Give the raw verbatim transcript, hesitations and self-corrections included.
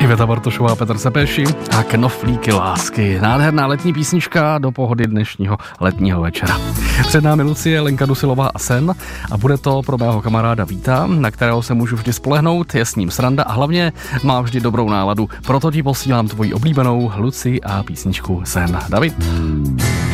Iveta Bartošová, Petr Sepeši a Knoflíky lásky. Nádherná letní písnička do pohody dnešního letního večera. Před námi Lucie, Lenka Dusilová a Sen a bude to pro mého kamaráda Víta, na kterého se můžu vždy spolehnout, je s ním sranda a hlavně má vždy dobrou náladu. Proto ti posílám tvoji oblíbenou Luci a písničku Sen. David?